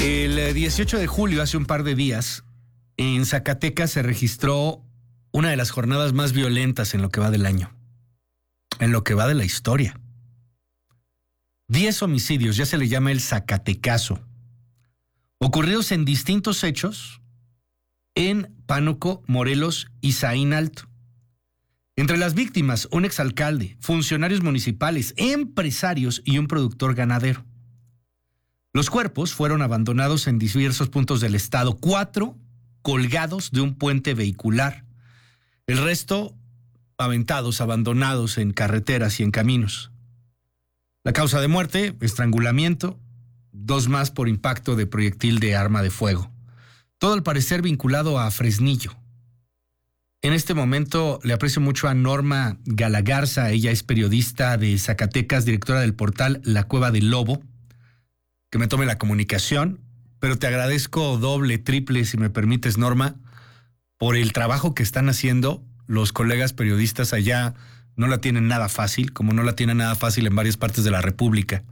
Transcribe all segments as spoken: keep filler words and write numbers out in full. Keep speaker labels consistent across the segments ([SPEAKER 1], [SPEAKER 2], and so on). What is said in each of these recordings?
[SPEAKER 1] El dieciocho de julio, hace un par de días, en Zacatecas se registró una de las jornadas más violentas en lo que va del año, en lo que va de la historia. Diez homicidios, ya se le llama el Zacatecazo, ocurridos en distintos hechos en Pánuco, Morelos y Zaín Alto. Entre las víctimas, un exalcalde, funcionarios municipales, empresarios y un productor ganadero. Los cuerpos fueron abandonados en diversos puntos del estado, cuatro colgados de un puente vehicular, el resto aventados, abandonados en carreteras y en caminos. La causa de muerte, estrangulamiento, dos más por impacto de proyectil de arma de fuego. Todo al parecer vinculado a Fresnillo. En este momento le aprecio mucho a Norma Galagarza, ella es periodista de Zacatecas, directora del portal La Cueva del Lobo, que me tome la comunicación, pero te agradezco doble, triple, si me permites, Norma, por el trabajo que están haciendo los colegas periodistas allá. No la tienen nada fácil, como no la tienen nada fácil en varias partes de la República.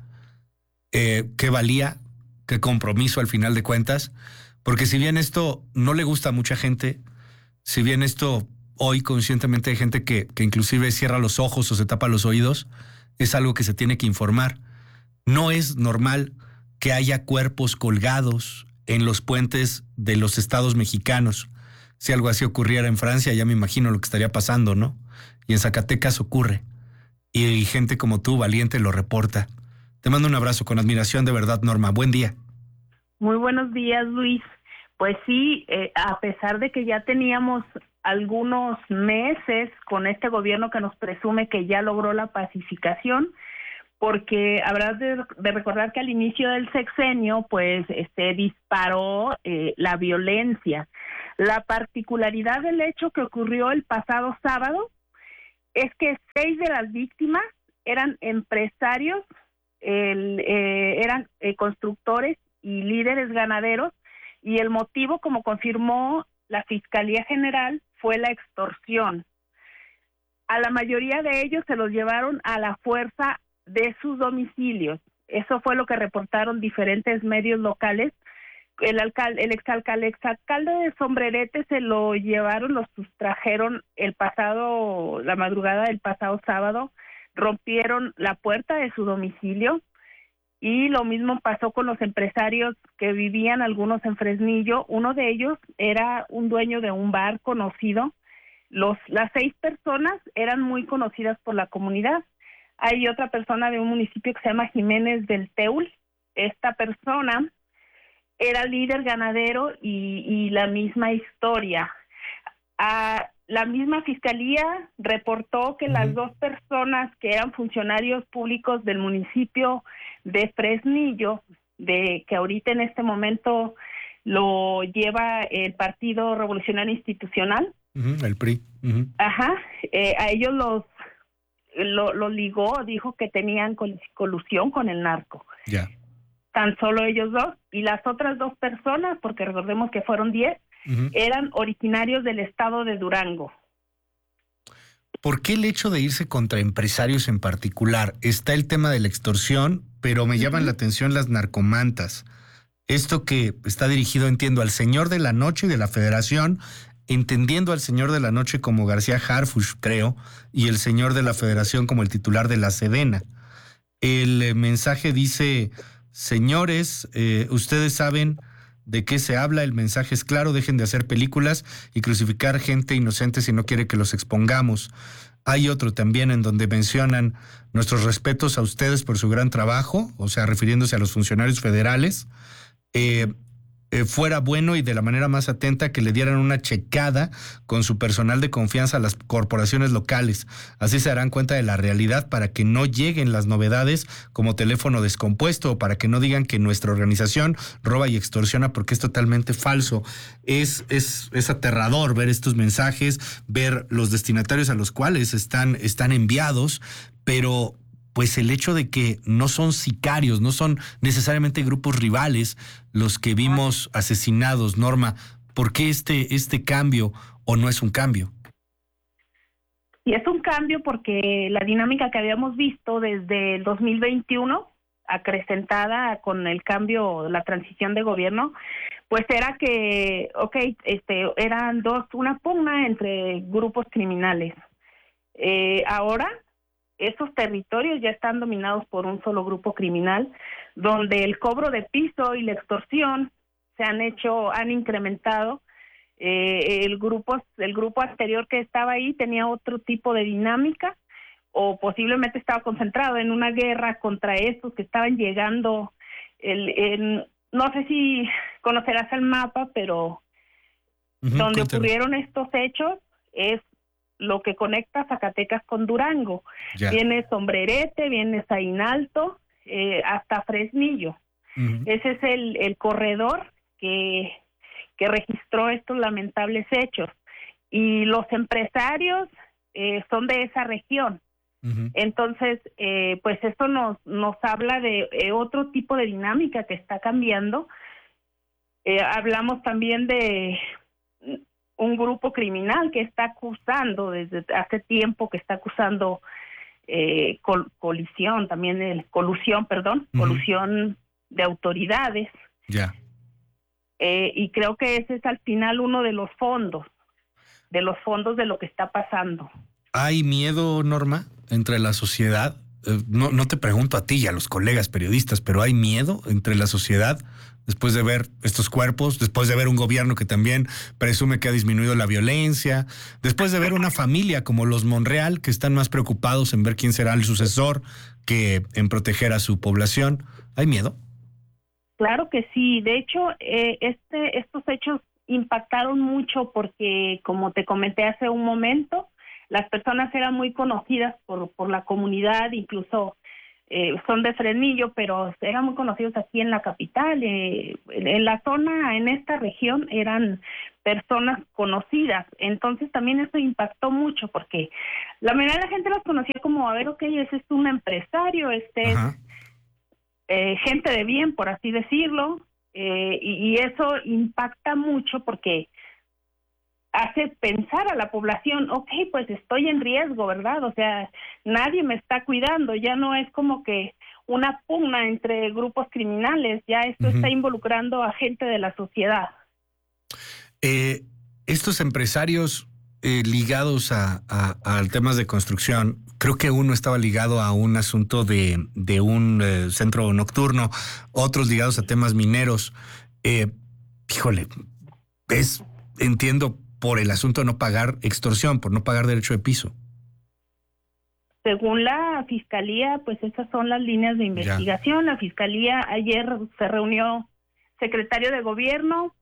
[SPEAKER 1] Eh, qué valía, qué compromiso al final de cuentas, porque si bien esto no le gusta a mucha gente, si bien esto hoy conscientemente hay gente que, que inclusive cierra los ojos o se tapa los oídos, es algo que se tiene que informar. No es normal que haya cuerpos colgados en los puentes de los estados mexicanos. Si algo así ocurriera en Francia, ya me imagino lo que estaría pasando, ¿no? Y en Zacatecas ocurre. Y gente como tú, valiente, lo reporta. Te mando un abrazo con admiración, de verdad, Norma. Buen día.
[SPEAKER 2] Muy buenos días, Luis. Pues sí, eh, a pesar de que ya teníamos algunos meses con este gobierno que nos presume que ya logró la pacificación, porque habrás de, de recordar que al inicio del sexenio, pues, este, disparó eh, la violencia. La particularidad del hecho que ocurrió el pasado sábado es que seis de las víctimas eran empresarios, el, eh, eran eh, constructores y líderes ganaderos, y el motivo, como confirmó la Fiscalía General, fue la extorsión. A la mayoría de ellos se los llevaron a la fuerza de sus domicilios. Eso fue lo que reportaron diferentes medios locales. El alcalde, el exalcalde, el exalcalde de Sombrerete se lo llevaron, lo sustrajeron el pasado, la madrugada del pasado sábado, rompieron la puerta de su domicilio, y lo mismo pasó con los empresarios que vivían, algunos en Fresnillo. Uno de ellos era un dueño de un bar conocido. Los, las seis personas eran muy conocidas por la comunidad. Hay otra persona de un municipio que se llama Jiménez del Teul. Esta persona era líder ganadero y, y la misma historia. Ah, la misma fiscalía reportó que uh-huh. las dos personas que eran funcionarios públicos del municipio de Fresnillo, de que ahorita en este momento lo lleva el Partido Revolucionario Institucional,
[SPEAKER 1] uh-huh, el P R I, uh-huh.
[SPEAKER 2] ajá, eh, a ellos los lo, lo ligó, dijo que tenían col- colusión con el narco.
[SPEAKER 1] Ya. Yeah.
[SPEAKER 2] Tan solo ellos dos, y las otras dos personas, porque recordemos que fueron diez, uh-huh. eran originarios del estado de Durango.
[SPEAKER 1] ¿Por qué el hecho de irse contra empresarios en particular? Está el tema de la extorsión, pero me uh-huh. llaman la atención las narcomantas. Esto que está dirigido, entiendo, al señor de la noche y de la Federación, entendiendo al señor de la noche como García Harfuch, creo, y el señor de la Federación como el titular de la Sedena. El eh, mensaje dice: señores, eh, ustedes saben de qué se habla, el mensaje es claro, dejen de hacer películas y crucificar gente inocente si no quiere que los expongamos. Hay otro también en donde mencionan nuestros respetos a ustedes por su gran trabajo, o sea, refiriéndose a los funcionarios federales. Eh, eh, fuera bueno y de la manera más atenta que le dieran una checada con su personal de confianza a las corporaciones locales. Así se darán cuenta de la realidad para que no lleguen las novedades como teléfono descompuesto o para que no digan que nuestra organización roba y extorsiona, porque es totalmente falso. Es, es, es aterrador ver estos mensajes, ver los destinatarios a los cuales están, están enviados, pero pues el hecho de que no son sicarios, no son necesariamente grupos rivales los que vimos asesinados. Norma, ¿por qué este, este cambio o no es un cambio?
[SPEAKER 2] Y es un cambio porque la dinámica que habíamos visto desde el dos mil veintiuno acrecentada con el cambio, la transición de gobierno, pues era que, ok, este, eran dos, una pugna entre grupos criminales. Eh, ahora, esos territorios ya están dominados por un solo grupo criminal, donde el cobro de piso y la extorsión se han hecho, han incrementado. Eh, el grupo, el grupo anterior que estaba ahí tenía otro tipo de dinámica, o posiblemente estaba concentrado en una guerra contra estos que estaban llegando. El, el, no sé si conocerás el mapa, pero uh-huh, donde cuéntame. Ocurrieron estos hechos es lo que conecta Zacatecas con Durango. Ya. Viene Sombrerete, viene Zainalto, eh, hasta Fresnillo. Uh-huh. Ese es el, el corredor que, que registró estos lamentables hechos. Y los empresarios eh, son de esa región. Uh-huh. Entonces, eh, pues esto nos nos habla de eh, otro tipo de dinámica que está cambiando. Eh, hablamos también de un grupo criminal que está acusando desde hace tiempo, que está acusando eh, col- colisión, también el, colusión, perdón, uh-huh. colusión de autoridades.
[SPEAKER 1] Ya. Yeah.
[SPEAKER 2] Eh, y creo que ese es al final uno de los fondos, de los fondos de lo que está pasando.
[SPEAKER 1] ¿Hay miedo, Norma, entre la sociedad? Eh, no, no te pregunto a ti y a los colegas periodistas, pero ¿hay miedo entre la sociedad después de ver estos cuerpos, después de ver un gobierno que también presume que ha disminuido la violencia, después de ver una familia como los Monreal que están más preocupados en ver quién será el sucesor que en proteger a su población? ¿Hay miedo?
[SPEAKER 2] Claro que sí. De hecho, eh, este, estos hechos impactaron mucho porque, como te comenté hace un momento, las personas eran muy conocidas por, por la comunidad, incluso eh, son de Fresnillo, pero eran muy conocidos aquí en la capital. Eh, en la zona, en esta región, eran personas conocidas. Entonces también eso impactó mucho porque la mayoría de la gente los conocía como, a ver, ok, ese es un empresario, este Ajá. es eh, gente de bien, por así decirlo, eh, y, y eso impacta mucho porque hace pensar a la población, ok, pues estoy en riesgo, ¿verdad? O sea, nadie me está cuidando, ya no es como que una pugna entre grupos criminales, ya esto uh-huh. está involucrando a gente de la sociedad.
[SPEAKER 1] Eh, estos empresarios eh, ligados a, a, a temas de construcción, creo que uno estaba ligado a un asunto de, de un eh, centro nocturno, otros ligados a temas mineros. Eh, híjole, es, entiendo, por el asunto de no pagar extorsión, por no pagar derecho de piso.
[SPEAKER 2] Según la Fiscalía, pues esas son las líneas de investigación. Ya. La Fiscalía ayer se reunió secretario de Gobierno,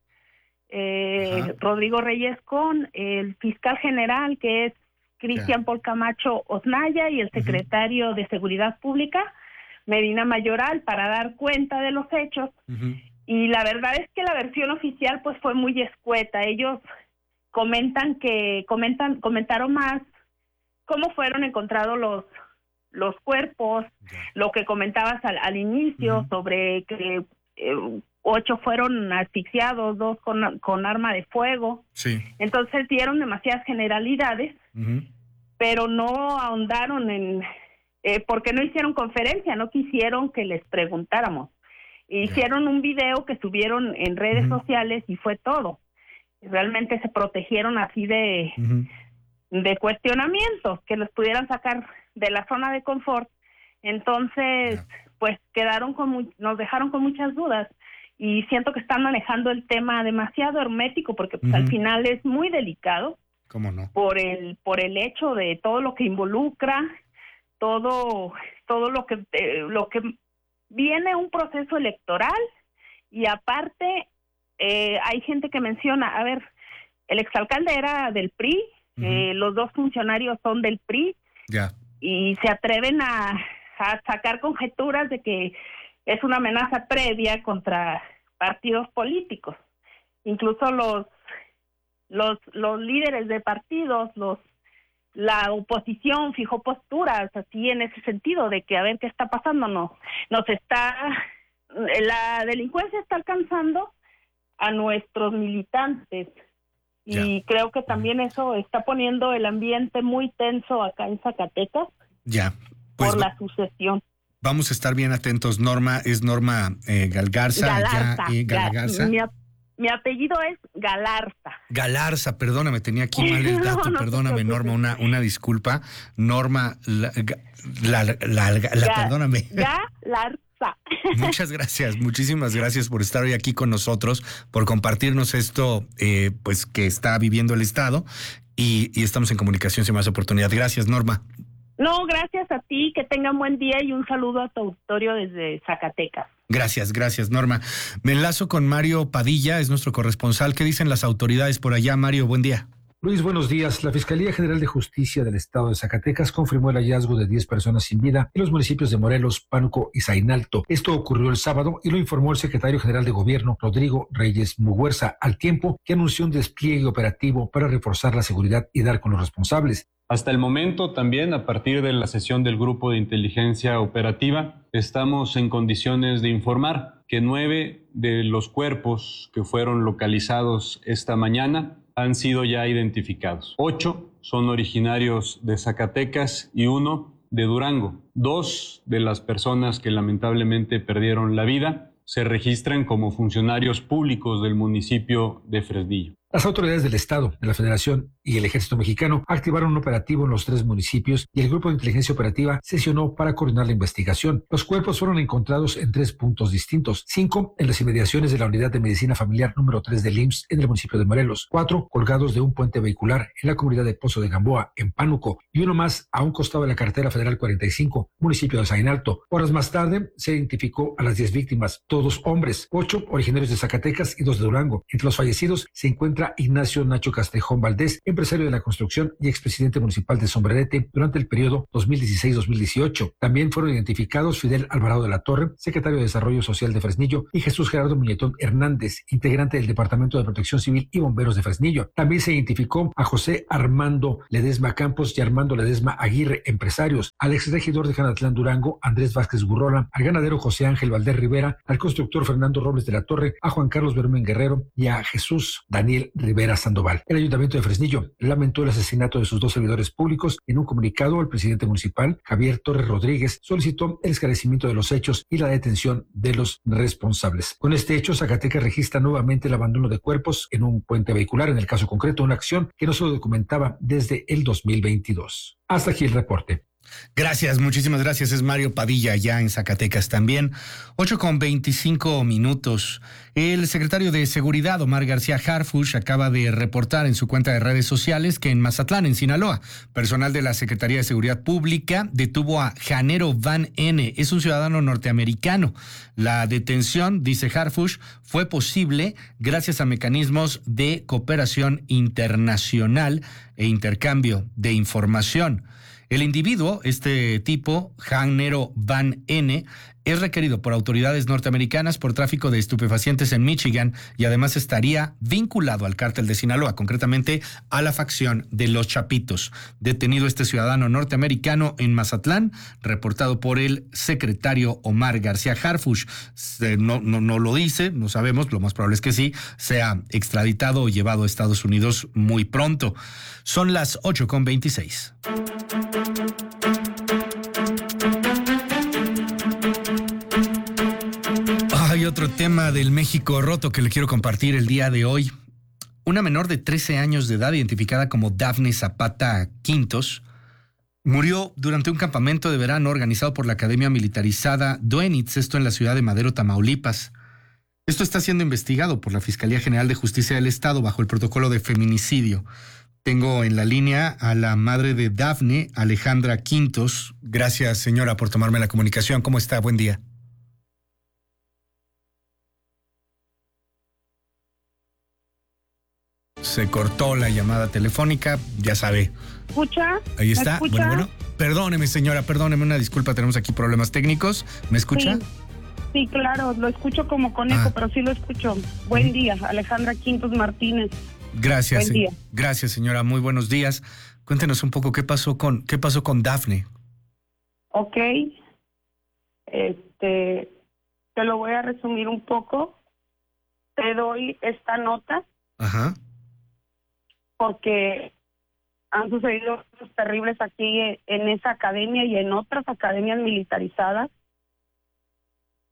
[SPEAKER 2] eh, Rodrigo Reyes, con el fiscal general, que es Cristian Paul Camacho Osnaya, y el secretario uh-huh. de Seguridad Pública, Medina Mayoral, para dar cuenta de los hechos. Uh-huh. Y la verdad es que la versión oficial pues fue muy escueta. Ellos comentan que comentan comentaron más cómo fueron encontrados los los cuerpos, yeah. lo que comentabas al, al inicio uh-huh. sobre que eh, ocho fueron asfixiados, dos con, con arma de fuego.
[SPEAKER 1] Sí.
[SPEAKER 2] Entonces dieron demasiadas generalidades, uh-huh. pero no ahondaron en eh, porque no hicieron conferencia, no quisieron que les preguntáramos. Hicieron yeah. un video que subieron en redes uh-huh. sociales y fue todo. Realmente se protegieron así de, uh-huh. de cuestionamientos que los pudieran sacar de la zona de confort. Entonces, yeah. pues quedaron con muy, nos dejaron con muchas dudas y siento que están manejando el tema demasiado hermético porque pues, uh-huh. al final es muy delicado.
[SPEAKER 1] ¿Cómo no?
[SPEAKER 2] Por el por el hecho de todo lo que involucra, todo todo lo que eh, lo que viene un proceso electoral y aparte Eh, hay gente que menciona, a ver, el exalcalde era del P R I, uh-huh. eh, los dos funcionarios son del P R I,
[SPEAKER 1] yeah.
[SPEAKER 2] y se atreven a, a sacar conjeturas de que es una amenaza previa contra partidos políticos. Incluso los los los líderes de partidos, los la oposición fijó posturas así en ese sentido de que a ver qué está pasando, no, nos está, la delincuencia está alcanzando a nuestros militantes y ya. creo que también eso está poniendo el ambiente muy tenso acá en Zacatecas
[SPEAKER 1] ya.
[SPEAKER 2] Pues por va- la sucesión.
[SPEAKER 1] Vamos a estar bien atentos. Norma, es Norma eh, Galgarza.
[SPEAKER 2] Galarza.
[SPEAKER 1] Ya, eh, Galgarza.
[SPEAKER 2] Mi, mi apellido es Galarza.
[SPEAKER 1] Galarza, perdóname, tenía aquí mal el dato, no, no perdóname, Norma, una, una disculpa. Norma, la, la, la, la, la Ga, perdóname.
[SPEAKER 2] Galarza.
[SPEAKER 1] Muchas gracias, muchísimas gracias por estar hoy aquí con nosotros, por compartirnos esto, eh, pues que está viviendo el Estado y, y estamos en comunicación sin más oportunidad. Gracias, Norma.
[SPEAKER 2] No, gracias a ti, que tengan buen día y un saludo a tu auditorio desde Zacatecas.
[SPEAKER 1] Gracias, gracias, Norma. Me enlazo con Mario Padilla, es nuestro corresponsal. ¿Qué dicen las autoridades por allá? Mario, buen día.
[SPEAKER 3] Luis, buenos días. La Fiscalía General de Justicia del Estado de Zacatecas confirmó el hallazgo de diez personas sin vida en los municipios de Morelos, Pánuco y Zainalto. Esto ocurrió el sábado y lo informó el secretario general de Gobierno, Rodrigo Reyes Muguerza, al tiempo que anunció un despliegue operativo para reforzar la seguridad y dar con los responsables.
[SPEAKER 4] Hasta el momento, también a partir de la sesión del Grupo de Inteligencia Operativa, estamos en condiciones de informar que nueve de los cuerpos que fueron localizados esta mañana han sido ya identificados. Ocho son originarios de Zacatecas y uno de Durango. Dos de las personas que lamentablemente perdieron la vida se registran como funcionarios públicos del municipio de Fresnillo.
[SPEAKER 3] Las autoridades del Estado, de la Federación y el Ejército Mexicano activaron un operativo en los tres municipios y el Grupo de Inteligencia Operativa sesionó para coordinar la investigación. Los cuerpos fueron encontrados en tres puntos distintos. Cinco en las inmediaciones de la Unidad de Medicina Familiar número tres del I M S S en el municipio de Morelos. Cuatro colgados de un puente vehicular en la comunidad de Pozo de Gamboa, en Pánuco. Y uno más a un costado de la carretera federal cuarenta y cinco, municipio de Zainalto. Horas más tarde se identificó a las diez víctimas, todos hombres. Ocho originarios de Zacatecas y dos de Durango. Entre los fallecidos se encuentra Ignacio Nacho Castrejón Valdés, empresario de la construcción y expresidente municipal de Sombrerete durante el periodo dos mil dieciséis a dos mil dieciocho. También fueron identificados Fidel Alvarado de la Torre, secretario de Desarrollo Social de Fresnillo, y Jesús Gerardo Muñetón Hernández, integrante del Departamento de Protección Civil y Bomberos de Fresnillo. También se identificó a José Armando Ledesma Campos y Armando Ledesma Aguirre, empresarios, al exregidor de Janatlán Durango, Andrés Vázquez Gurrola, al ganadero José Ángel Valdés Rivera, al constructor Fernando Robles de la Torre, a Juan Carlos Bermén Guerrero y a Jesús Daniel Rivera Sandoval. El Ayuntamiento de Fresnillo lamentó el asesinato de sus dos servidores públicos. En un comunicado, el presidente municipal, Javier Torres Rodríguez, solicitó el esclarecimiento de los hechos y la detención de los responsables. Con este hecho, Zacatecas registra nuevamente el abandono de cuerpos en un puente vehicular, en el caso concreto, una acción que no se documentaba desde el dos mil veintidós. Hasta aquí el reporte.
[SPEAKER 1] Gracias, muchísimas gracias. Es Mario Padilla, ya en Zacatecas también. ocho con veinticinco minutos. El secretario de Seguridad, Omar García Harfuch, acaba de reportar en su cuenta de redes sociales que en Mazatlán, en Sinaloa, personal de la Secretaría de Seguridad Pública detuvo a Janero Van N. Es un ciudadano norteamericano. La detención, dice Harfuch, fue posible gracias a mecanismos de cooperación internacional e intercambio de información. El individuo, este tipo, Janero Van N., es requerido por autoridades norteamericanas por tráfico de estupefacientes en Michigan y además estaría vinculado al cártel de Sinaloa, concretamente a la facción de los Chapitos. Detenido este ciudadano norteamericano en Mazatlán, reportado por el secretario Omar García Harfuch. No, no, no lo dice, no sabemos, lo más probable es que sí, sea extraditado o llevado a Estados Unidos muy pronto. Son las ocho con veintiséis. Hay otro tema del México roto que le quiero compartir el día de hoy. Una menor de trece años de edad, identificada como Dafne Zapata Quintos, murió durante un campamento de verano organizado por la Academia Militarizada Duenitz, esto en la ciudad de Madero, Tamaulipas. Esto está siendo investigado por la Fiscalía General de Justicia del Estado bajo el protocolo de feminicidio. Tengo en la línea a la madre de Dafne, Alejandra Quintos. Gracias, señora, por tomarme la comunicación. ¿Cómo está? Buen día. Se cortó la llamada telefónica, ya sabe.
[SPEAKER 2] ¿Escucha?
[SPEAKER 1] Ahí está.
[SPEAKER 2] ¿Me escucha?
[SPEAKER 1] Bueno, bueno. Perdóneme, señora, perdóneme, una disculpa, tenemos aquí problemas técnicos. ¿Me escucha?
[SPEAKER 2] Sí, sí, claro, lo escucho como conejo,
[SPEAKER 1] Ah.
[SPEAKER 2] pero sí lo escucho. Buen uh-huh. día, Alejandra Quintos Martínez.
[SPEAKER 1] Gracias.
[SPEAKER 2] Buen día.
[SPEAKER 1] Gracias, señora. Muy buenos días. Cuéntenos un poco qué pasó con qué pasó con Dafne.
[SPEAKER 2] Ok. Este, te lo voy a resumir un poco. Te doy esta nota.
[SPEAKER 1] Ajá.
[SPEAKER 2] Porque han sucedido cosas terribles aquí en esa academia y en otras academias militarizadas.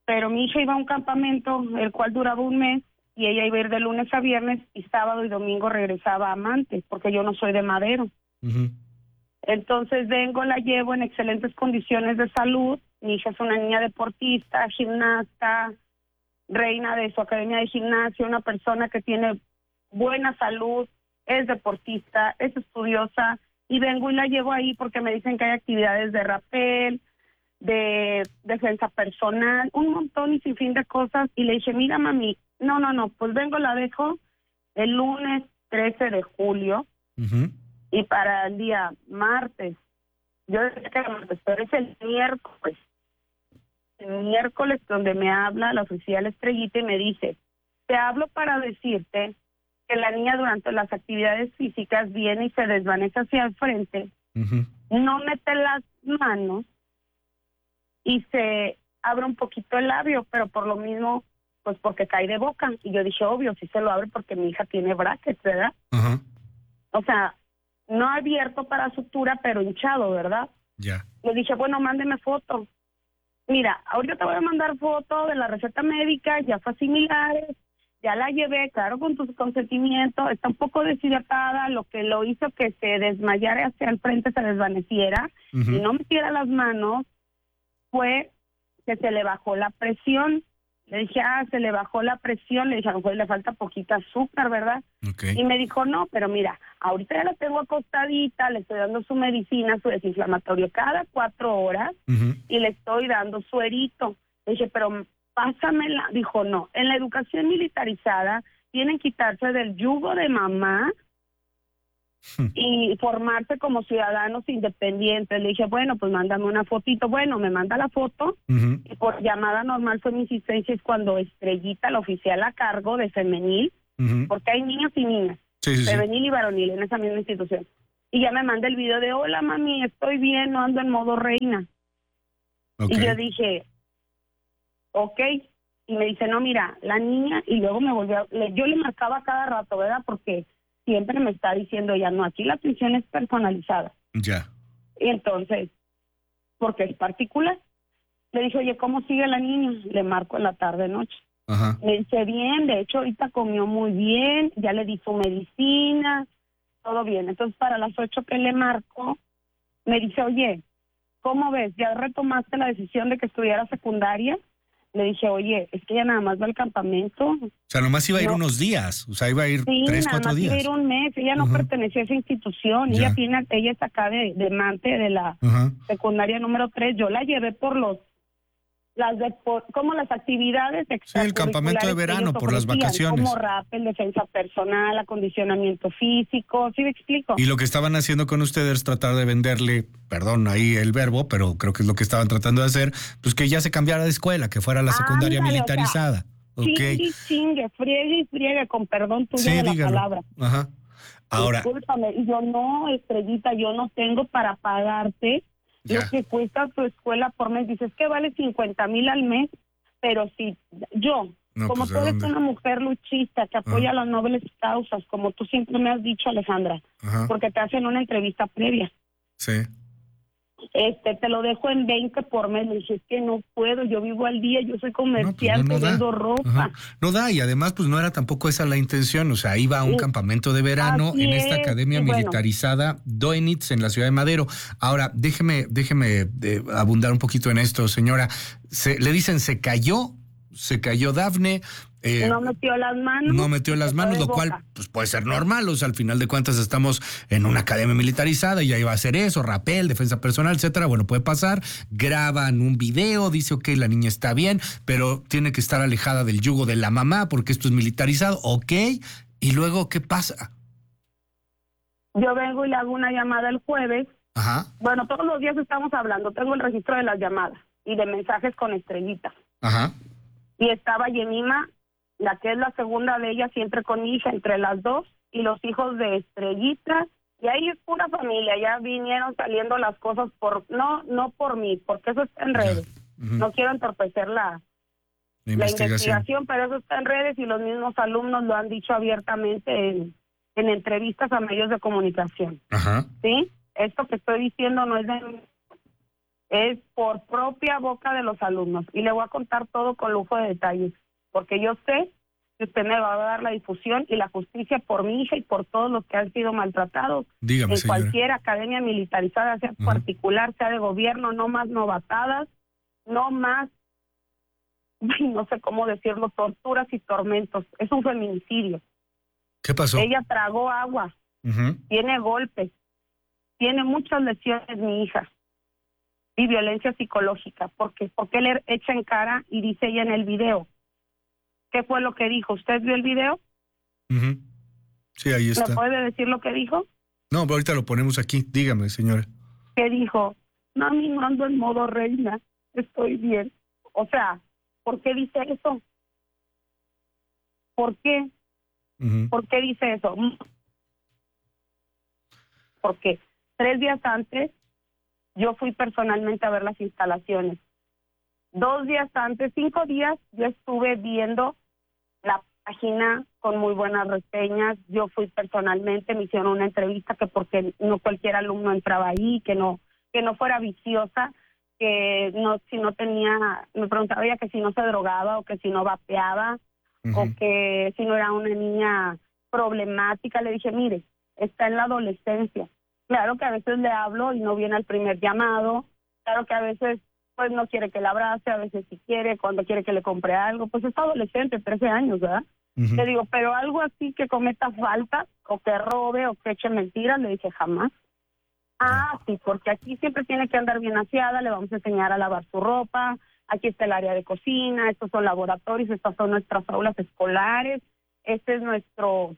[SPEAKER 5] pero mi hija iba a un campamento, el cual duraba un mes, y ella iba a ir de lunes a viernes, y sábado y domingo regresaba a Mante, porque yo no soy de Madero.
[SPEAKER 1] Uh-huh.
[SPEAKER 5] Entonces vengo, la llevo en excelentes condiciones de salud. Mi hija es una niña deportista, gimnasta, reina de su academia de gimnasia, una persona que tiene buena salud, es deportista, es estudiosa, y vengo y la llevo ahí porque me dicen que hay actividades de rappel, de defensa personal, un montón y sin fin de cosas, y le dije, mira mami, no, no, no, pues vengo, la dejo el lunes trece de julio,
[SPEAKER 1] Uh-huh.
[SPEAKER 5] y para el día martes, yo decía que era martes, pero es el miércoles, el miércoles donde me habla la oficial Estrellita y me dice, te hablo para decirte que la niña durante las actividades físicas viene y se desvanece hacia el frente,
[SPEAKER 1] Uh-huh.
[SPEAKER 5] no mete las manos y se abre un poquito el labio, pero por lo mismo, pues porque cae de boca. Y yo dije, obvio, sí se lo abre porque mi hija tiene brackets, ¿verdad?
[SPEAKER 1] Uh-huh.
[SPEAKER 5] O sea, no abierto para sutura, pero hinchado, ¿verdad?
[SPEAKER 1] Ya.
[SPEAKER 5] Le dije, bueno, mándeme foto. Mira, ahorita te voy a mandar foto de la receta médica, ya fue similares, ya la llevé, claro, con tu consentimiento, está un poco deshidratada, lo que lo hizo que se desmayara hacia el frente, se desvaneciera,
[SPEAKER 1] Uh-huh.
[SPEAKER 5] y no metiera las manos, fue que se le bajó la presión. Le dije, ah, se le bajó la presión, le dije, a lo mejor le falta poquita azúcar, ¿verdad?
[SPEAKER 1] Okay.
[SPEAKER 5] Y me dijo, no, pero mira, ahorita ya la tengo acostadita, le estoy dando su medicina, su desinflamatorio cada cuatro horas,
[SPEAKER 1] Uh-huh.
[SPEAKER 5] y le estoy dando suerito. Le dije, pero pásamela. Dijo, no, en la educación militarizada tienen que quitarse del yugo de mamá y formarse como ciudadanos independientes. Le dije, bueno, pues mándame una fotito. Bueno, me manda la foto,
[SPEAKER 1] Uh-huh.
[SPEAKER 5] y por llamada normal fue mi insistencia, es cuando Estrellita, la oficial a cargo de femenil,
[SPEAKER 1] Uh-huh.
[SPEAKER 5] porque hay niños y niñas,
[SPEAKER 1] Sí, sí, sí.
[SPEAKER 5] femenil y varonil en esa misma institución. Y ya me manda el video de, hola mami, estoy bien, no ando en modo reina.
[SPEAKER 1] Okay.
[SPEAKER 5] Y yo dije, ok. Y me dice, no, mira, la niña, y luego me volvió, a, le, yo le marcaba cada rato, ¿verdad? Porque siempre me está diciendo, ya no, aquí la atención es personalizada.
[SPEAKER 1] Ya.
[SPEAKER 5] Y entonces, porque es particular. Le dije, oye, ¿cómo sigue la niña? Le marco en la tarde-noche.
[SPEAKER 1] Ajá.
[SPEAKER 5] Me dice, bien, de hecho ahorita comió muy bien, ya le di su medicina, todo bien. Entonces para las ocho que le marco, me dice, oye, ¿cómo ves? ¿Ya retomaste la decisión de que estudiara secundaria? Le dije, oye, es que ella nada más va al campamento.
[SPEAKER 1] O sea, nomás iba a ir
[SPEAKER 5] No.
[SPEAKER 1] unos días. O sea, iba a ir
[SPEAKER 5] Sí,
[SPEAKER 1] tres,
[SPEAKER 5] nada
[SPEAKER 1] cuatro
[SPEAKER 5] más
[SPEAKER 1] días.
[SPEAKER 5] iba a ir un mes, ella no
[SPEAKER 1] Ujú.
[SPEAKER 5] pertenecía a esa institución,
[SPEAKER 1] Ya.
[SPEAKER 5] ella tiene, ella es acá de, de Mante, de la
[SPEAKER 1] Ajá.
[SPEAKER 5] secundaria número tres, yo la llevé por los, las de, por, como las actividades
[SPEAKER 1] Sí, el campamento de
[SPEAKER 5] extracurriculares que
[SPEAKER 1] verano,
[SPEAKER 5] ellos
[SPEAKER 1] por las
[SPEAKER 5] ofrecían,
[SPEAKER 1] vacaciones.
[SPEAKER 5] como rappel, defensa personal, acondicionamiento físico, ¿sí me explico?
[SPEAKER 1] Y lo que estaban haciendo con ustedes es tratar de venderle, perdón ahí el verbo, pero creo que es lo que estaban tratando de hacer, pues que ya se cambiara de escuela, que fuera la secundaria
[SPEAKER 5] Ándale,
[SPEAKER 1] militarizada.
[SPEAKER 5] o sea,
[SPEAKER 1] Ok.
[SPEAKER 5] Chingue, chingue, friegue y friegue, con perdón tuyo
[SPEAKER 1] Sí,
[SPEAKER 5] de la
[SPEAKER 1] dígalo.
[SPEAKER 5] palabra.
[SPEAKER 1] Ajá. Ahora,
[SPEAKER 5] Discúlpame, y yo no, Estrellita, yo no tengo para pagarte
[SPEAKER 1] Ya.
[SPEAKER 5] lo que cuesta tu escuela por mes. Dices que vale cincuenta mil al mes, pero si yo,
[SPEAKER 1] No,
[SPEAKER 5] como
[SPEAKER 1] pues, ¿de
[SPEAKER 5] tú eres
[SPEAKER 1] dónde?
[SPEAKER 5] una mujer luchista que apoya
[SPEAKER 1] Ajá.
[SPEAKER 5] las nobles causas, como tú siempre me has dicho, Alejandra,
[SPEAKER 1] Ajá.
[SPEAKER 5] porque te hacen una entrevista previa,
[SPEAKER 1] Sí.
[SPEAKER 5] este, te lo dejo en veinte por mes. Le dije, es que no puedo, yo vivo al día, yo soy
[SPEAKER 1] No, pues no,
[SPEAKER 5] comerciante,
[SPEAKER 1] no da.
[SPEAKER 5] vendo ropa.
[SPEAKER 1] Ajá. No da, y además, pues no era tampoco esa la intención. O sea, iba a un
[SPEAKER 5] Sí.
[SPEAKER 1] campamento de verano
[SPEAKER 5] Así
[SPEAKER 1] en esta
[SPEAKER 5] es,
[SPEAKER 1] academia
[SPEAKER 5] y bueno.
[SPEAKER 1] militarizada Doenitz en la ciudad de Madero. Ahora, déjeme, déjeme eh, abundar un poquito en esto, señora. Se, le dicen se cayó, se cayó Dafne. Eh,
[SPEAKER 5] no metió las manos.
[SPEAKER 1] no metió las
[SPEAKER 5] se
[SPEAKER 1] manos,
[SPEAKER 5] fue de
[SPEAKER 1] lo cual
[SPEAKER 5] boca.
[SPEAKER 1] pues puede ser normal, o sea, al final de cuentas estamos en una academia militarizada y ya iba a hacer eso, rappel, defensa personal, etcétera. Bueno, puede pasar, graban un video, dice, ok, la niña está bien, pero tiene que estar alejada del yugo de la mamá porque esto es militarizado, ok, y luego, ¿qué pasa?
[SPEAKER 5] Yo vengo y le hago una llamada el jueves.
[SPEAKER 1] Ajá,
[SPEAKER 5] Bueno, todos los días estamos hablando, tengo el registro de las llamadas y de mensajes con Estrellita.
[SPEAKER 1] ajá,
[SPEAKER 5] Y estaba Yemima, la que es la segunda de ella, siempre con mi hija, entre las dos, y los hijos de Estrellita. Y ahí es pura familia, ya vinieron saliendo las cosas por, no, no por mí, porque eso está en
[SPEAKER 1] ya,
[SPEAKER 5] redes.
[SPEAKER 1] ujú,
[SPEAKER 5] No quiero entorpecer la,
[SPEAKER 1] la
[SPEAKER 5] la
[SPEAKER 1] investigación.
[SPEAKER 5] investigación, pero eso está en redes y los mismos alumnos lo han dicho abiertamente en, en entrevistas a medios de comunicación.
[SPEAKER 1] Ajá,
[SPEAKER 5] ¿Sí? Esto que estoy diciendo no es de Es por propia boca de los alumnos. Y le voy a contar todo con lujo de detalles, porque yo sé que usted me va a dar la difusión y la justicia por mi hija y por todos los que han sido maltratados.
[SPEAKER 1] Dígame,
[SPEAKER 5] en
[SPEAKER 1] señora.
[SPEAKER 5] Cualquier academia militarizada, sea uh-huh. particular, sea de gobierno, no más novatadas, no más, no sé cómo decirlo, torturas y tormentos. Es un feminicidio.
[SPEAKER 1] ¿Qué pasó?
[SPEAKER 5] Ella tragó agua, uh-huh. tiene golpes, tiene muchas lesiones mi hija y violencia psicológica. Porque, porque le echa en cara y dice ella en el video. ¿Qué fue lo que dijo? ¿Usted vio el video?
[SPEAKER 1] Uh-huh. Sí, ahí está.
[SPEAKER 5] ¿Me puede decir lo que dijo?
[SPEAKER 1] No, pero ahorita lo ponemos aquí. Dígame, señora.
[SPEAKER 5] ¿Qué dijo? Mami, no ando en modo reina. Estoy bien. O sea, ¿por qué dice eso? ¿Por qué? Uh-huh. ¿Por qué dice eso? Porque tres días antes yo fui personalmente a ver las instalaciones. Dos días antes, cinco días, yo estuve viendo la página con muy buenas reseñas. Yo fui personalmente, me hicieron una entrevista que porque no cualquier alumno entraba ahí, que no que no fuera viciosa, que no si no tenía, me preguntaba ella que si no se drogaba o que si no vapeaba, uh-huh. o que si no era una niña problemática. Le dije, mire, está en la adolescencia. Claro que a veces le hablo y no viene al primer llamado. Claro que a veces pues no quiere que la abrace, a veces sí quiere, cuando quiere que le compre algo, pues es adolescente, trece años, ¿verdad? Uh-huh. Le digo, pero algo así que cometa falta, o que robe, o que eche mentiras, le dije, jamás. Ah, sí, porque aquí siempre tiene que andar bien aseada, le vamos a enseñar a lavar su ropa, aquí está el área de cocina, estos son laboratorios, estas son nuestras aulas escolares, este es nuestro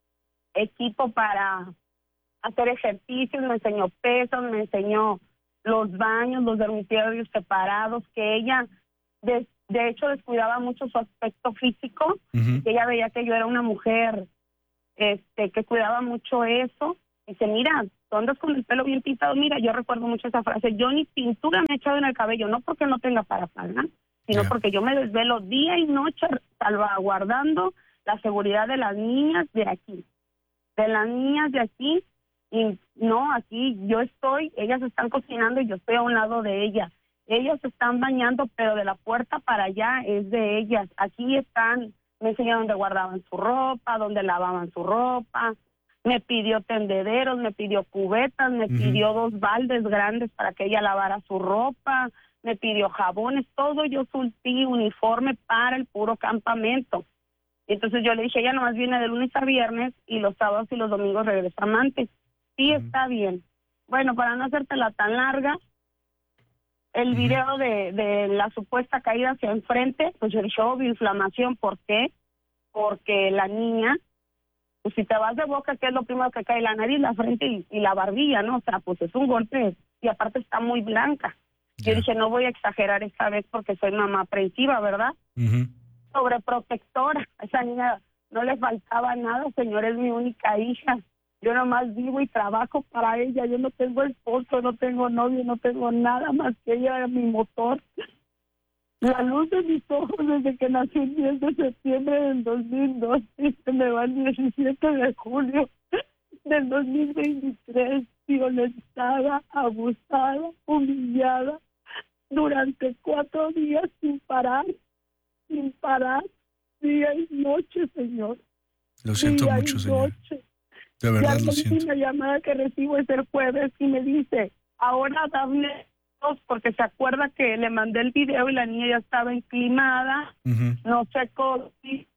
[SPEAKER 5] equipo para hacer ejercicios, me enseñó pesos, me enseñó los baños, los dormitorios separados, que ella de, de hecho descuidaba mucho su aspecto físico, uh-huh. que ella veía que yo era una mujer este que cuidaba mucho eso. Dice, mira, tú andas con el pelo bien pintado. Mira, yo recuerdo mucho esa frase, yo ni pintura me he echado en el cabello, no porque no tenga parafaina, sino yeah. porque yo me desvelo día y noche salvaguardando la seguridad de las niñas de aquí, de las niñas de aquí. Y no, aquí yo estoy, ellas están cocinando y yo estoy a un lado de ellas. Ellas se están bañando, pero de la puerta para allá es de ellas. Aquí están, me enseñaron dónde guardaban su ropa, dónde lavaban su ropa. Me pidió tendederos, me pidió cubetas, me uh-huh. pidió dos baldes grandes para que ella lavara su ropa, me pidió jabones, todo yo surtí uniforme para el puro campamento. Entonces yo le dije, ella nomás viene de lunes a viernes y los sábados y los domingos regresa amantes. Sí, uh-huh. está bien. Bueno, para no hacértela tan larga, el uh-huh. video de, de la supuesta caída hacia enfrente, pues yo dije, obvio, inflamación. ¿Por qué? Porque la niña, pues si te vas de boca, ¿qué es lo primero que cae? La nariz, la frente y, y la barbilla, ¿no? O sea, pues es un golpe y aparte está muy blanca. Yeah. Yo dije, no voy a exagerar esta vez porque soy mamá aprensiva, ¿verdad? Uh-huh. Sobreprotectora. A esa niña no le faltaba nada, señor, es mi única hija. Yo nomás vivo y trabajo para ella. Yo no tengo esposo, no tengo novio, no tengo nada más que ella, mi motor. La luz de mis ojos desde que nací el diez de septiembre del dos mil dos y se me va el diecisiete de julio del dos mil veintitrés, violentada, abusada, humillada durante cuatro días sin parar, sin parar, día y noche, señor.
[SPEAKER 1] Lo siento
[SPEAKER 5] día
[SPEAKER 1] mucho, señor.
[SPEAKER 5] Noche.
[SPEAKER 1] De verdad
[SPEAKER 5] la
[SPEAKER 1] lo siento.
[SPEAKER 5] última llamada que recibo es el jueves y me dice, ahora dame dos, porque se acuerda que le mandé el video y la niña ya estaba enclimada, uh-huh. no sé cómo.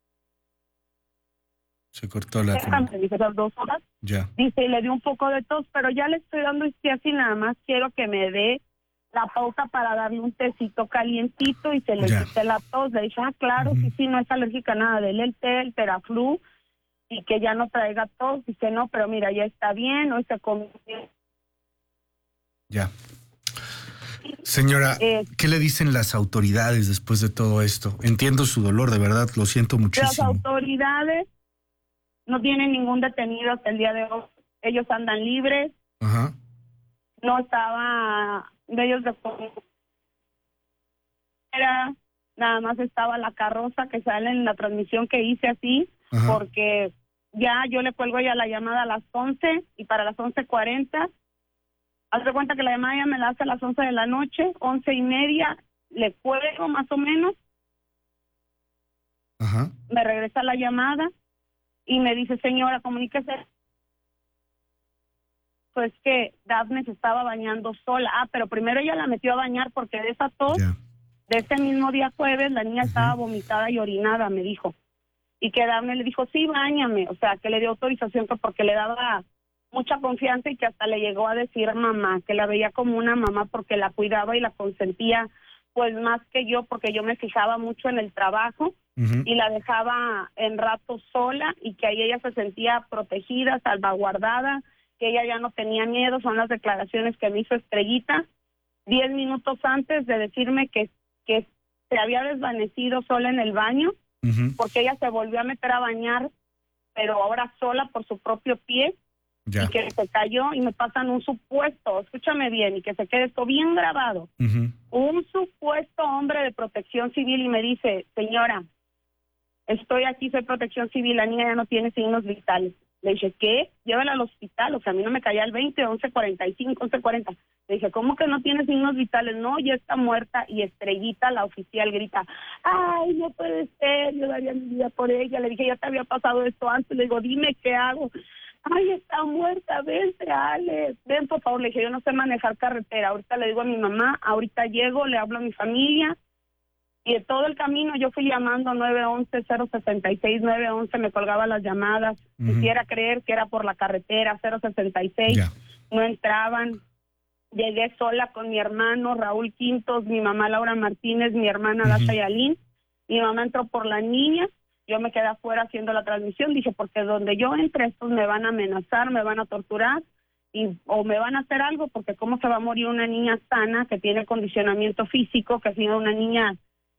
[SPEAKER 1] Se cortó la
[SPEAKER 5] Déjame, dice las dos horas.
[SPEAKER 1] Ya.
[SPEAKER 5] Dice, y le di un poco de tos, pero ya le estoy dando este así nada más, quiero que me dé la pauta para darle un tecito calientito y se le
[SPEAKER 1] ya.
[SPEAKER 5] quite la tos. Le dije, ah, claro, uh-huh. sí, sí, no es alérgica a nada del el té, el Teraflu, y que ya no traiga tos. Dice, no, pero mira, ya está bien, hoy se comió.
[SPEAKER 1] Ya. Señora, eh, ¿qué le dicen las autoridades después de todo esto? Entiendo su dolor, de verdad, lo siento muchísimo.
[SPEAKER 5] Las autoridades no tienen ningún detenido hasta el día de hoy. Ellos andan libres.
[SPEAKER 1] Ajá.
[SPEAKER 5] No estaba de ellos de era nada más estaba la carroza que sale en la transmisión que hice así. Ajá. Porque ya yo le cuelgo ya la llamada a las once y para las once cuarenta Haz de cuenta que la llamada ya me la hace a las once de la noche, once y media, le cuelgo más o menos.
[SPEAKER 1] Ajá.
[SPEAKER 5] Me regresa la llamada y me dice, señora, comuníquese. Pues que Dafne se estaba bañando sola. Ah, pero primero ella la metió a bañar porque de esa tos,
[SPEAKER 1] Ya.
[SPEAKER 5] de ese mismo día jueves, la niña
[SPEAKER 1] Ujú.
[SPEAKER 5] estaba vomitada y orinada, me dijo. Y que Dafne le dijo, sí, báñame. O sea, que le dio autorización que porque le daba mucha confianza y que hasta le llegó a decir mamá, que la veía como una mamá porque la cuidaba y la consentía, pues más que yo, porque yo me fijaba mucho en el trabajo.
[SPEAKER 1] Ujú.
[SPEAKER 5] Y la dejaba en rato sola y que ahí ella se sentía protegida, salvaguardada, que ella ya no tenía miedo. Son las declaraciones que me hizo Estrellita diez minutos antes de decirme que, que se había desvanecido sola en el baño,
[SPEAKER 1] Ujú.
[SPEAKER 5] porque ella se volvió a meter a bañar, pero ahora sola por su propio pie,
[SPEAKER 1] Ya.
[SPEAKER 5] y que se cayó y me pasan un supuesto, escúchame bien, y que se quede esto bien grabado,
[SPEAKER 1] Ujú.
[SPEAKER 5] un supuesto hombre de protección civil y me dice, señora, estoy aquí, soy protección civil, la niña ya no tiene signos vitales. Le dije, ¿qué? Llévala al hospital. O sea, a mí no me caía el veinte, once cuarenta y cinco, once cuarenta. Le dije, ¿cómo que no tiene signos vitales? No, ya está muerta. Y Estrellita, la oficial, grita, ay, no puede ser, yo daría mi vida por ella. Le dije, ya te había pasado esto antes. Le digo, dime qué hago. Ay, está muerta, vente, Alex. Ven, por favor. Le dije, yo no sé manejar carretera. Ahorita le digo a mi mamá, ahorita llego, le hablo a mi familia. Y de todo el camino yo fui llamando nueve once, cero sesenta y seis, nueve once, me colgaba las llamadas.
[SPEAKER 1] Ujú.
[SPEAKER 5] Quisiera creer que era por la carretera, cero sesenta y seis,
[SPEAKER 1] Ya.
[SPEAKER 5] no entraban. Llegué sola con mi hermano Raúl Quintos, mi mamá Laura Martínez, mi hermana
[SPEAKER 1] Ujú.
[SPEAKER 5] Dasha Yalín. Mi mamá entró por la niña, yo me quedé afuera haciendo la transmisión. Dije, porque donde yo entre, estos me van a amenazar, me van a torturar y o me van a hacer algo, porque cómo se va a morir una niña sana que tiene condicionamiento físico, que ha sido una niña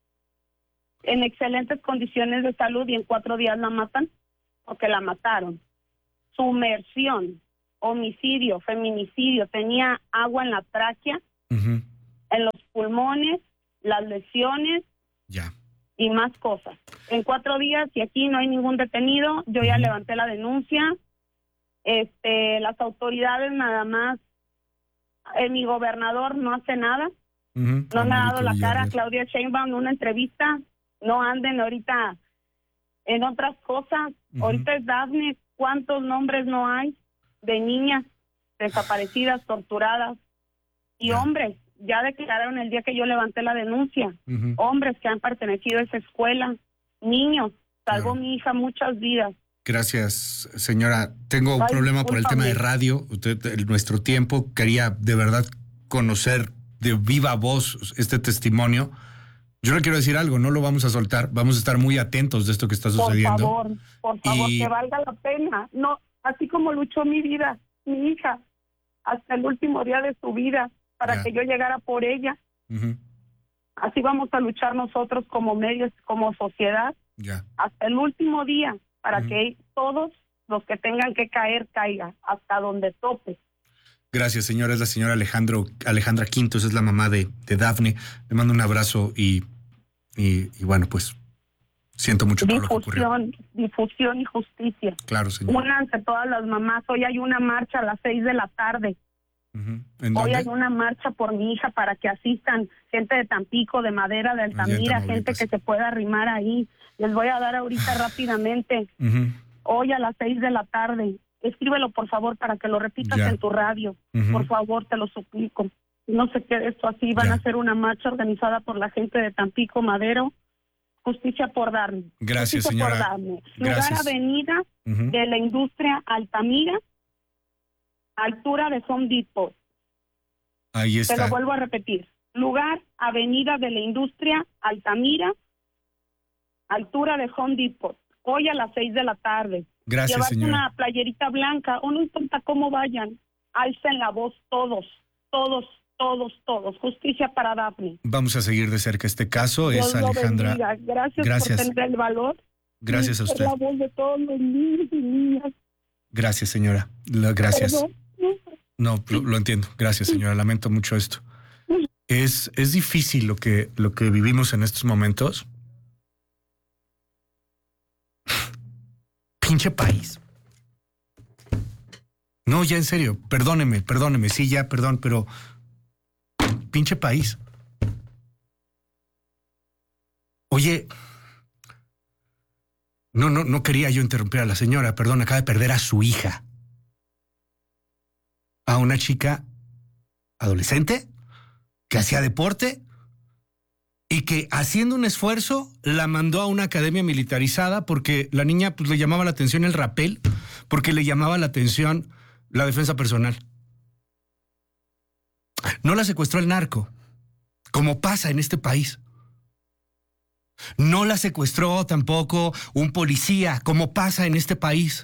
[SPEAKER 5] en excelentes condiciones de salud y en cuatro días la matan, porque la mataron. Sumersión, homicidio, feminicidio, tenía agua en la tráquea,
[SPEAKER 1] Ujú.
[SPEAKER 5] en los pulmones, las lesiones
[SPEAKER 1] Ya.
[SPEAKER 5] y más cosas. En cuatro días, y aquí no hay ningún detenido, yo ya
[SPEAKER 1] Ujú.
[SPEAKER 5] levanté la denuncia. Este, las autoridades nada más, eh, mi gobernador no hace nada,
[SPEAKER 1] Ujú.
[SPEAKER 5] no me ha dado
[SPEAKER 1] Américo
[SPEAKER 5] la cara.
[SPEAKER 1] Villarreal.
[SPEAKER 5] Claudia Sheinbaum en una entrevista, no anden ahorita en otras cosas.
[SPEAKER 1] Ujú.
[SPEAKER 5] Ahorita es Dafne, ¿cuántos nombres no hay de niñas desaparecidas, torturadas? Y
[SPEAKER 1] Ya.
[SPEAKER 5] hombres, ya declararon el día que yo levanté la denuncia,
[SPEAKER 1] Ujú.
[SPEAKER 5] hombres que han pertenecido a esa escuela, niños, salvó
[SPEAKER 1] Claro.
[SPEAKER 5] mi hija muchas vidas.
[SPEAKER 1] Gracias, señora. Tengo un
[SPEAKER 5] Ay,
[SPEAKER 1] problema por el tema de
[SPEAKER 5] discúlpame.
[SPEAKER 1] radio. Usted, el- nuestro tiempo, quería de verdad conocer de viva voz este testimonio. Yo le quiero decir algo, no lo vamos a soltar. Vamos a estar muy atentos de esto que está
[SPEAKER 5] Por
[SPEAKER 1] sucediendo.
[SPEAKER 5] favor, por favor,
[SPEAKER 1] Y-
[SPEAKER 5] que valga la pena. No, así como luchó mi vida, mi hija, hasta el último día de su vida, para
[SPEAKER 1] Ya.
[SPEAKER 5] que yo llegara por ella.
[SPEAKER 1] Ujú.
[SPEAKER 5] Así vamos a luchar nosotros como medios, como sociedad,
[SPEAKER 1] Ya.
[SPEAKER 5] hasta el último día, para
[SPEAKER 1] Ujú.
[SPEAKER 5] que todos los que tengan que caer, caigan, hasta donde tope.
[SPEAKER 1] Gracias, señora. Es la señora Alejandro, Alejandra Quintos, es la mamá de, de Dafne. Le mando un abrazo y, y, y bueno, pues siento mucho todo lo que ocurrió.
[SPEAKER 5] Difusión, difusión y justicia.
[SPEAKER 1] Claro, señora.
[SPEAKER 5] Únanse todas las mamás. Hoy hay una marcha a las seis de la tarde.
[SPEAKER 1] Ujú. ¿En
[SPEAKER 5] Hoy
[SPEAKER 1] dónde?
[SPEAKER 5] hay una marcha por mi hija para que asistan gente de Tampico, de Madera, de Altamira, gente
[SPEAKER 1] Tamaulipas.
[SPEAKER 5] que se pueda arrimar ahí. Les voy a dar ahorita rápidamente.
[SPEAKER 1] Ujú.
[SPEAKER 5] Hoy a las seis de la tarde. Escríbelo, por favor, para que lo repitas
[SPEAKER 1] Ya.
[SPEAKER 5] en tu radio.
[SPEAKER 1] Ujú.
[SPEAKER 5] Por favor, te lo suplico. No se quede esto así. Van
[SPEAKER 1] Ya.
[SPEAKER 5] a hacer una marcha organizada por la gente de Tampico, Madero. Justicia por darme.
[SPEAKER 1] Gracias,
[SPEAKER 5] Justicia
[SPEAKER 1] señora.
[SPEAKER 5] por darme. Lugar
[SPEAKER 1] Gracias.
[SPEAKER 5] Avenida
[SPEAKER 1] Ujú.
[SPEAKER 5] de la Industria Altamira, altura de Home Depot.
[SPEAKER 1] Ahí
[SPEAKER 5] Te
[SPEAKER 1] está.
[SPEAKER 5] lo vuelvo a repetir. Lugar Avenida de la Industria Altamira, altura de Home Depot. Hoy a las seis de la tarde.
[SPEAKER 1] Gracias,
[SPEAKER 5] Llevarse
[SPEAKER 1] señora.
[SPEAKER 5] una playerita blanca, o no importa cómo vayan, alcen la voz todos, todos, todos, todos. Justicia para Dafne.
[SPEAKER 1] Vamos a seguir de cerca este caso.
[SPEAKER 5] Dios
[SPEAKER 1] Es
[SPEAKER 5] lo
[SPEAKER 1] Alejandra.
[SPEAKER 5] bendiga. Gracias,
[SPEAKER 1] Gracias.
[SPEAKER 5] por tener el valor.
[SPEAKER 1] Gracias
[SPEAKER 5] y
[SPEAKER 1] a
[SPEAKER 5] ser
[SPEAKER 1] usted.
[SPEAKER 5] la voz de todos los niños y niñas.
[SPEAKER 1] Gracias, señora. Lo- Gracias.
[SPEAKER 5] Perdón.
[SPEAKER 1] No, lo, lo entiendo. Gracias, señora. Lamento mucho esto. Es, es difícil lo que, lo que vivimos en estos momentos. Pinche país. No, ya en serio, perdóneme, perdóneme, sí, ya, perdón, pero pinche país. Oye, no, no, no quería yo interrumpir a la señora, perdón, acaba de perder a su hija. A una chica adolescente que hacía deporte y que haciendo un esfuerzo la mandó a una academia militarizada porque la niña pues, le llamaba la atención el rapel, porque le llamaba la atención la defensa personal. No la secuestró el narco, como pasa en este país. No la secuestró tampoco un policía, como pasa en este país.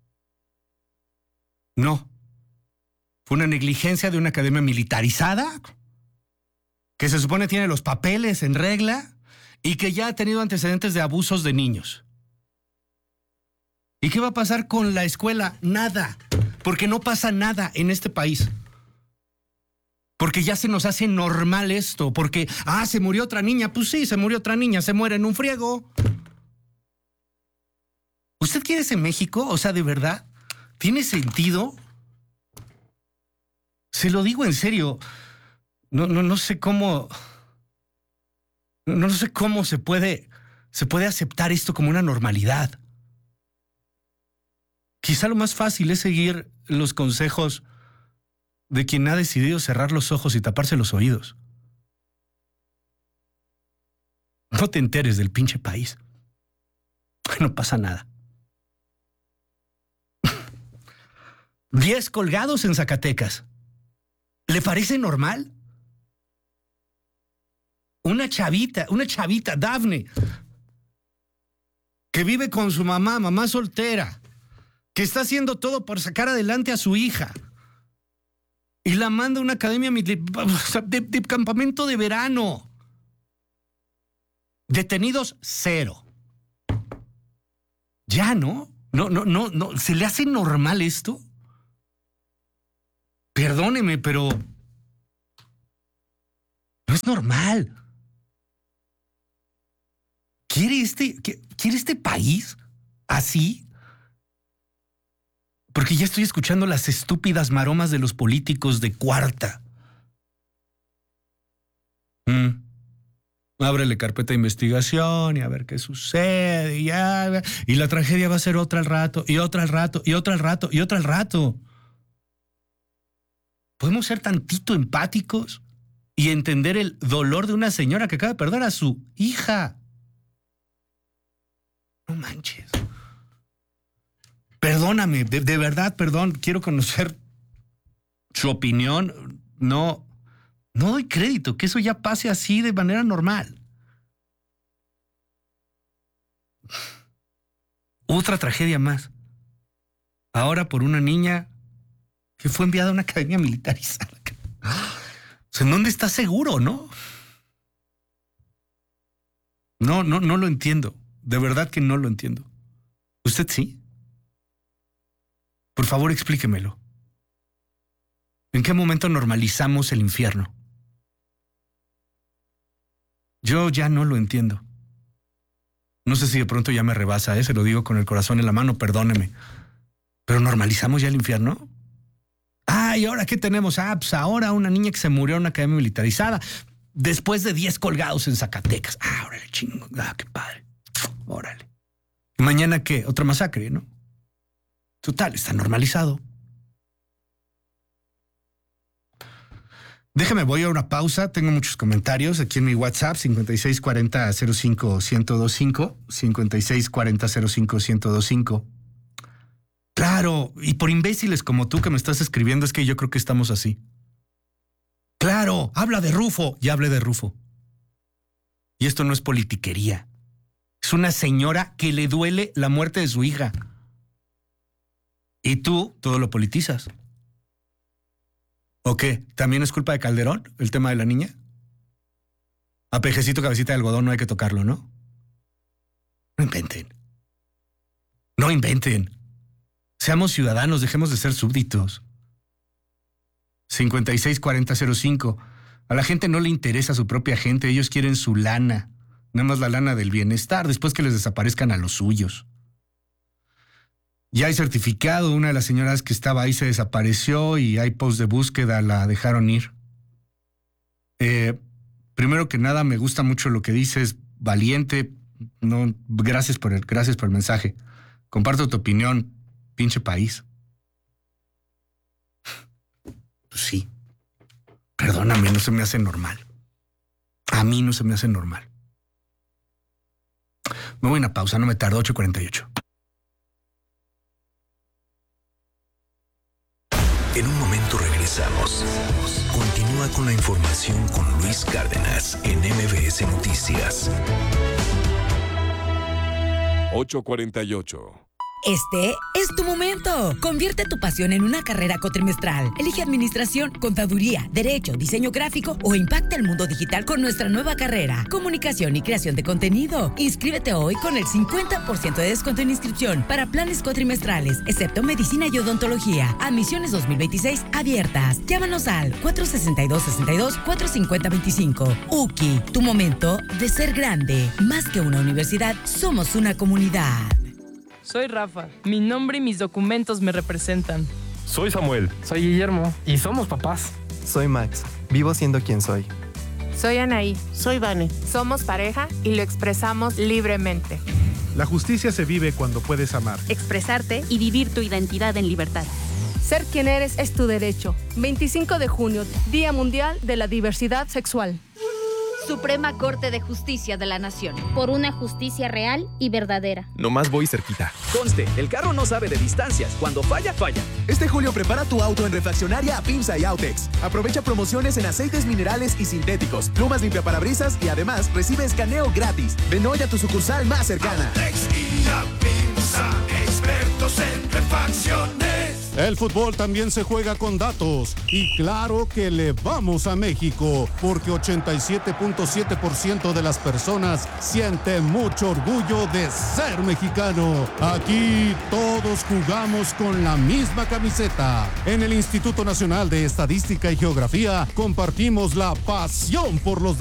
[SPEAKER 1] No. Fue una negligencia de una academia militarizada que se supone tiene los papeles en regla y que ya ha tenido antecedentes de abusos de niños. ¿Y qué va a pasar con la escuela? Nada, porque no pasa nada en este país. Porque ya se nos hace normal esto, porque, ah, se murió otra niña. Pues sí, se murió otra niña, se muere en un friego. ¿Usted quiere ese México? O sea, ¿de verdad? ¿Tiene sentido? Se lo digo en serio. No, no, no sé cómo... No, no sé cómo se puede, se puede aceptar esto como una normalidad. Quizá lo más fácil es seguir los consejos de quien ha decidido cerrar los ojos y taparse los oídos. No te enteres del pinche país. No pasa nada. Diez colgados en Zacatecas. ¿Le parece normal? Una chavita, una chavita, Dafne, que vive con su mamá, mamá soltera, que está haciendo todo por sacar adelante a su hija. Y la manda a una academia de, de, de campamento de verano. Detenidos, cero. Ya, ¿no? No, no, no, no. ¿Se le hace normal esto? Perdóneme, pero no es normal. ¿Quiere este, quiere este país así? Porque ya estoy escuchando las estúpidas maromas de los políticos de cuarta. Mm. Ábrele carpeta de investigación y a ver qué sucede. Y, ya, y la tragedia va a ser otra al rato, y otra al rato, y otra al rato, y otra al rato. ¿Podemos ser tantito empáticos y entender el dolor de una señora que acaba de perder a su hija? No manches. Perdóname, de, de verdad, perdón, quiero conocer su opinión. No, no doy crédito que eso ya pase así de manera normal. Otra tragedia más. Ahora por una niña que fue enviada a una academia militarizada. O sea, ¿en dónde está seguro, no? No, no, no lo entiendo. De verdad que no lo entiendo. ¿Usted sí? Por favor, explíquemelo. ¿En qué momento normalizamos el infierno? Yo ya no lo entiendo. No sé si de pronto ya me rebasa, ¿eh? Se lo digo con el corazón en la mano, perdóneme. ¿Pero normalizamos ya el infierno? Ah, ¿y ahora qué tenemos? Ah, pues ahora una niña que se murió en una academia militarizada después de diez colgados en Zacatecas. Ah, órale, chingo. Ah, qué padre. Órale. ¿Y mañana qué? Otra masacre, ¿no? Total, está normalizado. Déjame, voy a una pausa. Tengo muchos comentarios aquí en mi WhatsApp, cincuenta y seis cuarenta cero cinco ciento veinticinco, cincuenta y seis cuarenta cero cinco ciento veinticinco. Claro, y por imbéciles como tú que me estás escribiendo es que yo creo que estamos así. Claro, habla de Rufo. Ya hablé de Rufo. Y esto no es politiquería. Es una señora que le duele la muerte de su hija. Y tú todo lo politizas. ¿O qué? ¿También es culpa de Calderón el tema de la niña? A pejecito cabecita de algodón no hay que tocarlo, ¿no? No inventen. No inventen. Seamos ciudadanos, dejemos de ser súbditos. cincuenta y seis cuarenta cero cinco. A la gente no le interesa su propia gente, ellos quieren su lana. Nada más la lana del bienestar, después que les desaparezcan a los suyos. Ya hay certificado, una de las señoras que estaba ahí se desapareció y hay post de búsqueda, la dejaron ir. Eh, primero que nada, me gusta mucho lo que dices, valiente. No, gracias por el, gracias por el mensaje. Comparto tu opinión, pinche país. Pues sí. Perdóname, no se me hace normal. A mí no se me hace normal. Me voy a una pausa, no me tardo, ocho cuarenta y ocho.
[SPEAKER 6] En un momento regresamos. Continúa con la información con Luis Cárdenas en M B S Noticias.
[SPEAKER 7] ocho cuarenta y ocho.
[SPEAKER 8] Este es tu momento. Convierte tu pasión en una carrera cuatrimestral. Elige administración, contaduría, derecho, diseño gráfico o impacta el mundo digital con nuestra nueva carrera, comunicación y creación de contenido. Inscríbete hoy con el cincuenta por ciento de descuento en inscripción para planes cuatrimestrales, excepto medicina y odontología. Admisiones dos mil veintiséis abiertas. Llámanos al cuatro sesenta y dos, sesenta y dos, cuatro cincuenta, veinticinco. U C I, tu momento de ser grande. Más que una universidad, somos una comunidad.
[SPEAKER 9] Soy Rafa. Mi nombre y mis documentos me representan.
[SPEAKER 10] Soy Samuel.
[SPEAKER 11] Soy Guillermo. Y somos papás.
[SPEAKER 12] Soy Max. Vivo siendo quien soy.
[SPEAKER 13] Soy Anaí.
[SPEAKER 14] Soy Vane.
[SPEAKER 13] Somos pareja y lo expresamos libremente.
[SPEAKER 15] La justicia se vive cuando puedes amar,
[SPEAKER 16] expresarte y vivir tu identidad en libertad.
[SPEAKER 17] Ser quien eres es tu derecho. veinticinco de junio, Día Mundial de la Diversidad Sexual.
[SPEAKER 18] Suprema Corte de Justicia de la Nación. Por una justicia real y verdadera.
[SPEAKER 19] Nomás voy cerquita.
[SPEAKER 20] Conste, el carro no sabe de distancias. Cuando falla, falla. Este julio prepara tu auto en Refaccionaria Apimsa y Autex. Aprovecha promociones en aceites minerales y sintéticos, plumas limpiaparabrisas y además recibe escaneo gratis. Ven hoy a tu sucursal más cercana.
[SPEAKER 21] Autex y Apimsa, expertos en refacciones.
[SPEAKER 22] El fútbol también se juega con datos y claro que le vamos a México porque ochenta y siete punto siete por ciento de las personas sienten mucho orgullo de ser mexicano. Aquí todos jugamos con la misma camiseta. En el Instituto Nacional de Estadística y Geografía compartimos la pasión por los